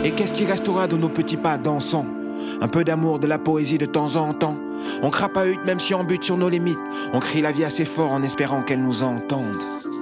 Et qu'est-ce qui restera de nos petits pas dansants? Un peu d'amour, de la poésie de temps en temps. On crapahute même si on bute sur nos limites. On crie la vie assez fort en espérant qu'elle nous entende.